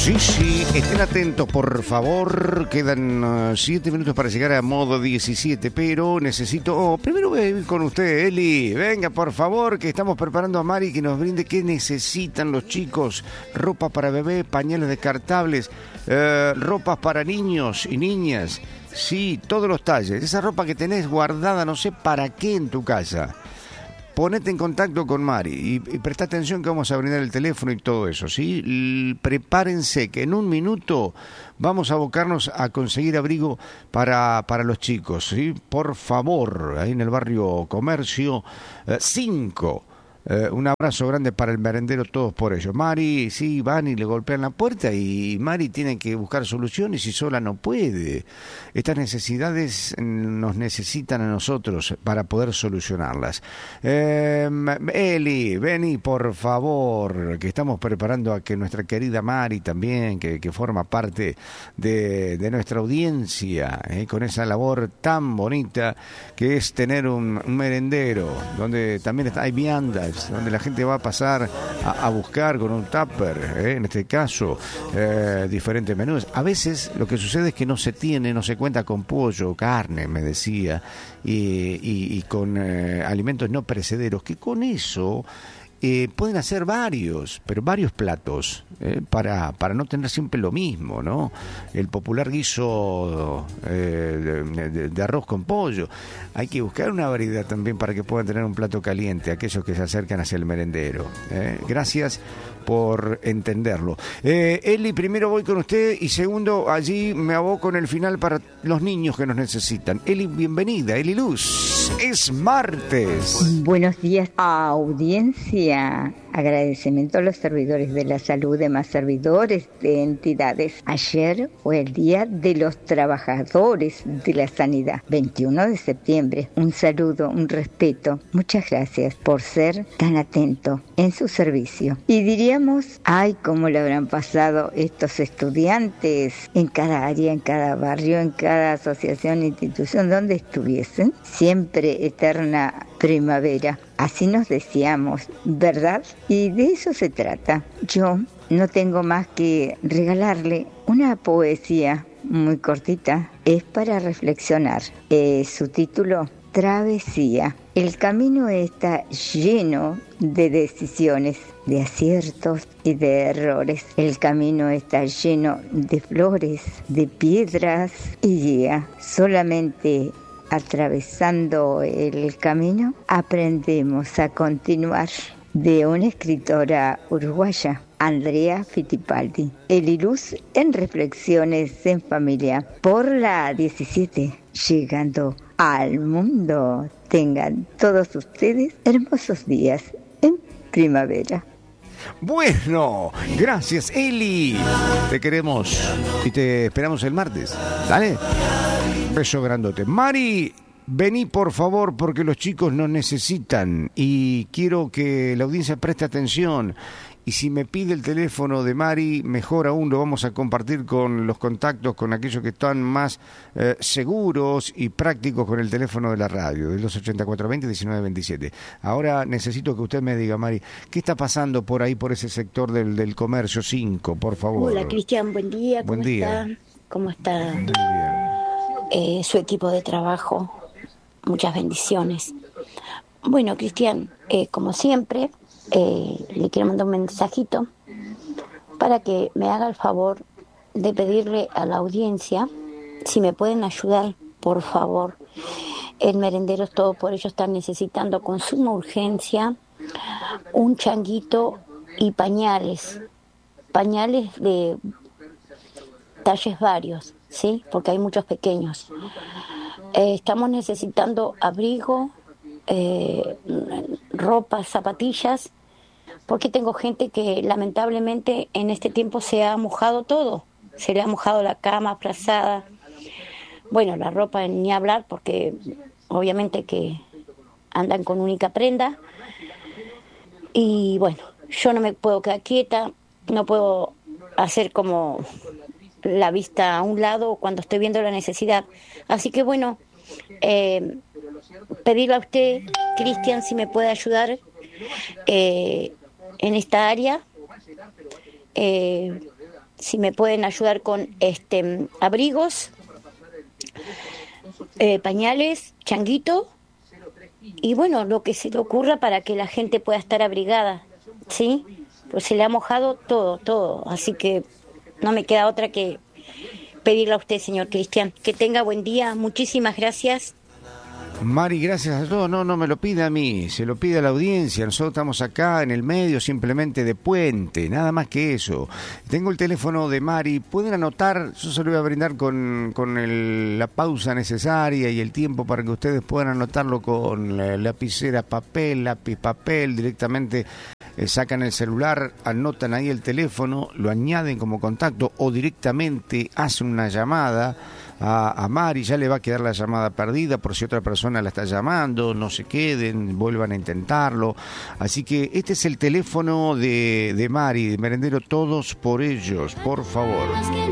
Sí, sí, estén atentos, por favor. Quedan 7 minutos para llegar a modo 17, pero necesito... primero voy a ir con usted, Eli. Venga, por favor, que estamos preparando a Mari que nos brinde qué necesitan los chicos. Ropa para bebé, pañales descartables, ropas para niños y niñas. Sí, todos los talles. Esa ropa que tenés guardada, no sé para qué en tu casa. Ponete en contacto con Mari y presta atención que vamos a brindar el teléfono y todo eso, ¿sí? Prepárense que en un minuto vamos a abocarnos a conseguir abrigo para los chicos, ¿sí? Por favor, ahí en el barrio Comercio 5. Un abrazo grande para el merendero, todos por ello. Mari, sí, van y le golpean la puerta y Mari tiene que buscar soluciones y sola no puede. Estas necesidades nos necesitan a nosotros para poder solucionarlas. Eli, vení por favor, que estamos preparando a que nuestra querida Mari también, que forma parte de nuestra audiencia, con esa labor tan bonita que es tener un merendero, donde también hay viandas, donde la gente va a pasar a buscar con un tupper, en este caso, diferentes menús. A veces lo que sucede es que no se cuenta con pollo, carne, me decía, y con alimentos no perecederos, que con eso pueden hacer varios platos, para no tener siempre lo mismo, ¿no? El popular guiso de arroz con pollo. Hay que buscar una variedad también para que puedan tener un plato caliente, aquellos que se acercan hacia el merendero. Gracias por entenderlo. Eli, primero voy con usted y segundo, allí me aboco en el final para los niños que nos necesitan. Eli, bienvenida, Eli Luz. Es martes. Buenos días, audiencia. Agradecimiento a los servidores de la salud, demás servidores de entidades. Ayer fue el Día de los Trabajadores de la Sanidad, 21 de septiembre. Un saludo, un respeto. Muchas gracias por ser tan atento en su servicio. Y diríamos, ay, cómo le habrán pasado estos estudiantes en cada área, en cada barrio, en cada asociación, institución, donde estuviesen. Siempre eterna primavera. Así nos decíamos, ¿verdad? Y de eso se trata. Yo no tengo más que regalarle una poesía muy cortita. Es para reflexionar. Su título, Travesía. El camino está lleno de decisiones, de aciertos y de errores. El camino está lleno de flores, de piedras y guía. Solamente atravesando el camino, aprendemos a continuar. De una escritora uruguaya, Andrea Fittipaldi. Eli Luz en Reflexiones en Familia, por la 17, llegando al mundo. Tengan todos ustedes hermosos días en primavera. Bueno, gracias, Eli. Te queremos y te esperamos el martes. Dale. Beso grandote. Mari, vení por favor porque los chicos nos necesitan y quiero que la audiencia preste atención. Y si me pide el teléfono de Mari, mejor aún, lo vamos a compartir con los contactos, con aquellos que están más seguros y prácticos con el teléfono de la radio, de los 8420-1927. Ahora necesito que usted me diga, Mari, ¿qué está pasando por ahí, por ese sector del Comercio 5, por favor? Hola, Cristian, buen día. Buen día. ¿Cómo está? Muy bien. Su equipo de trabajo? Muchas bendiciones. Bueno, Cristian, como siempre, le quiero mandar un mensajito para que me haga el favor de pedirle a la audiencia si me pueden ayudar, por favor. El merendero Todo por Ello está necesitando con suma urgencia un changuito y pañales de talles varios, ¿sí? Porque hay muchos pequeños. Estamos necesitando abrigo, ropa, zapatillas, porque tengo gente que lamentablemente en este tiempo se ha mojado todo, se le ha mojado la cama, frazada, bueno, la ropa ni hablar, porque obviamente que andan con única prenda, y bueno, yo no me puedo quedar quieta, no puedo hacer como la vista a un lado cuando estoy viendo la necesidad, así que bueno, pedirle a usted, Cristian, si me puede ayudar en esta área, si me pueden ayudar con abrigos, pañales, changuito y bueno, lo que se le ocurra para que la gente pueda estar abrigada, ¿sí? Pues se le ha mojado todo, así que no me queda otra que pedirle a usted, señor Cristian, que tenga buen día, muchísimas gracias. Mari, gracias a todos. No me lo pide a mí, se lo pide a la audiencia. Nosotros estamos acá en el medio simplemente de puente, nada más que eso. Tengo el teléfono de Mari, pueden anotar, yo se lo voy a brindar con la pausa necesaria y el tiempo para que ustedes puedan anotarlo con lapicera, lápiz, papel, directamente sacan el celular, anotan ahí el teléfono, lo añaden como contacto o directamente hacen una llamada a Mari, ya le va a quedar la llamada perdida por si otra persona la está llamando, no se queden, vuelvan a intentarlo. Así que este es el teléfono de Mari, de Merendero Todos por Ellos, por favor.